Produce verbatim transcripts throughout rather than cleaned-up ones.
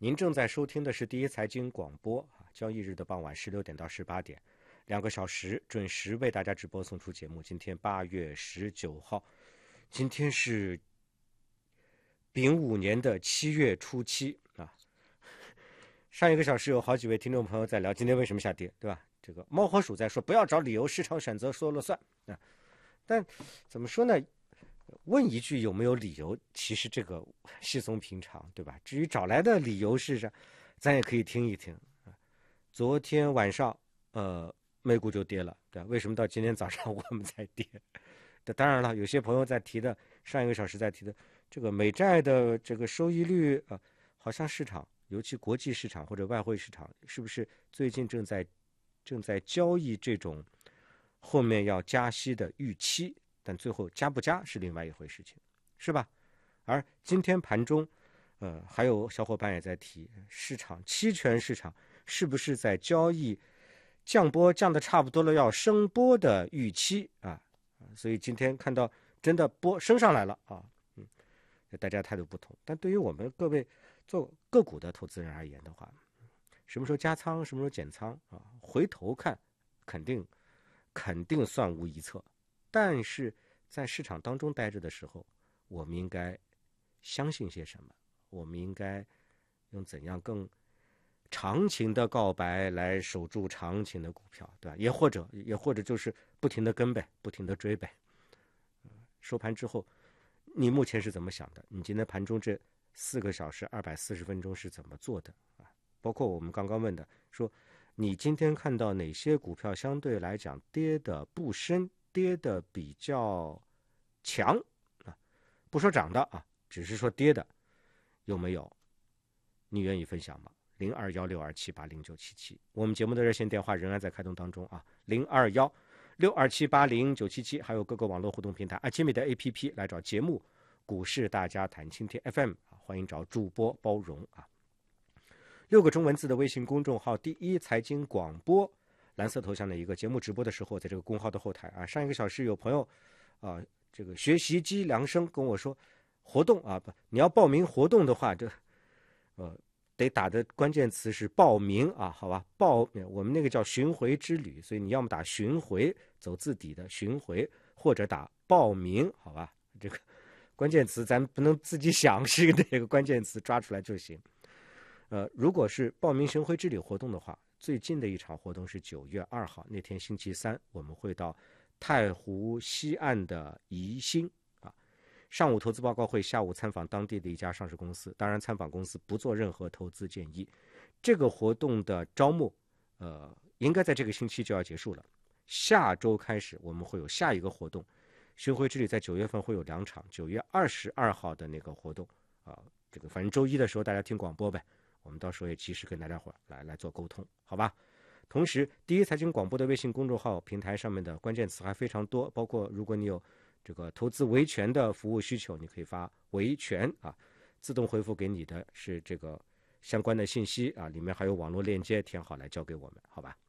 您正在收听的是第一财经广播，交易日的傍晚十六点到十八点，两个小时准时为大家直播送出节目。今天八月十九号，今天是丙午年的七月初七啊。上一个小时有好几位听众朋友在聊今天为什么下跌，对吧？这个猫和鼠在说不要找理由，市场选择说了算啊。但怎么说呢？问一句有没有理由，其实这个稀松平常，对吧？至于找来的理由是啥，咱也可以听一听。昨天晚上，呃，美股就跌了，对吧？为什么到今天早上我们才跌？当然了，有些朋友在提的，上一个小时在提的这个美债的这个收益率，呃，好像市场，尤其国际市场或者外汇市场，是不是最近正在正在交易这种后面要加息的预期？但最后加不加是另外一回事情，是吧？而今天盘中，呃，还有小伙伴也在提，市场期权市场是不是在交易降波降的差不多了，要升波的预期啊？所以今天看到真的波升上来了啊，嗯，大家态度不同。但对于我们各位做个股的投资人而言的话，什么时候加仓，什么时候减仓啊？回头看，肯定肯定算无一策。但是在市场当中待着的时候，我们应该相信些什么？我们应该用怎样更长情的告白来守住长情的股票，对吧？也或者也或者就是不停的跟呗，不停的追呗。收盘之后，你目前是怎么想的？你今天盘中这四个小时二百四十分钟是怎么做的啊？包括我们刚刚问的，说你今天看到哪些股票相对来讲跌的不深？跌的比较强啊，不说涨的啊，只是说跌的，有没有？你愿意分享吗？零二幺六二七八零九七七，我们节目的热线电话仍然在开通当中啊，零二幺六二七八零九七七，还有各个网络互动平台阿基米的 A P P 来找节目股市大家谈倾听 F M 啊，欢迎找主播包容啊。六个中文字的微信公众号第一财经广播。蓝色头像的一个节目直播的时候，在这个公号的后台啊，上一个小时有朋友啊，这个学习机量声跟我说，活动啊不，你要报名活动的话，这呃得打的关键词是报名啊，好吧？报我们那个叫巡回之旅，所以你要么打巡回走字底的巡回，或者打报名，好吧？这个关键词咱不能自己想是哪个关键词抓出来就行。呃，如果是报名巡回之旅活动的话，最近的一场活动是九月二号那天星期三，我们会到太湖西岸的宜兴啊，上午投资报告会，下午参访当地的一家上市公司，当然参访公司不做任何投资建议。这个活动的招募，呃，应该在这个星期就要结束了。下周开始我们会有下一个活动，巡回之旅在九月份会有两场，九月二十二号的那个活动啊，这个反正周一的时候大家听广播呗。我们到时候也及时跟大家伙来来做沟通，好吧？同时，第一财经广播的微信公众号平台上面的关键词还非常多，包括如果你有这个投资维权的服务需求，你可以发维权啊，自动回复给你的是这个相关的信息啊，里面还有网络链接，填好来交给我们，好吧？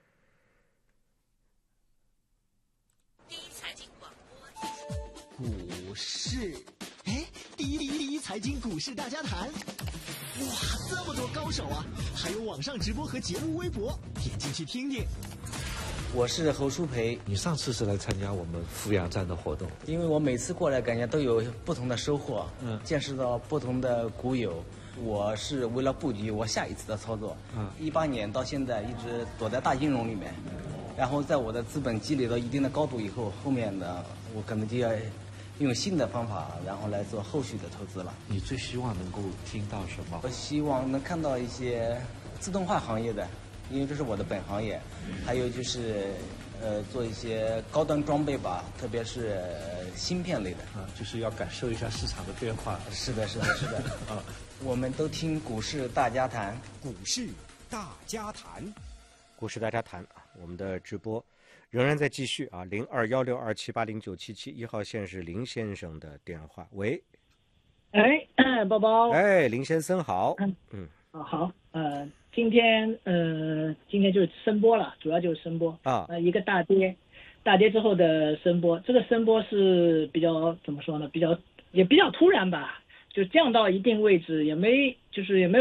第一财经广播，股市，哎，第一第一第一财经股市大家谈。哇，这么多高手啊！还有网上直播和节目微博，点进去听听。 我是侯淑培， 你上次是来参加我们富阳站的活动， 因为我每次过来感觉都有不同的收获，嗯，见识到不同的股友。我是为了布局我下一次的操作，嗯，一八年到现在一直躲在大金融里面，然后在我的资本积累到一定的高度以后，后面呢，我可能就要用新的方法，然后来做后续的投资了。 你最希望能够听到什么？ 我希望能看到一些自动化行业的，因为这是我的本行业，还有就是呃做一些高端装备吧，特别是芯片类的啊，就是要感受一下市场的变化。 是的，是的，是的啊，我们都听股市大家谈， 股市大家谈， 股市大家谈啊，我们的直播仍然在继续啊，零二幺六二七八零九七七，一号线是林先生的电话。喂， 哎，包包， 哎，林先生好， 嗯嗯，啊好，呃，今天呃今天就是升波了，主要就是升波啊， 呃一个大跌，大跌之后的升波，这个升波是比较怎么说呢？比较也比较突然吧，就降到一定位置，也没就是也没有。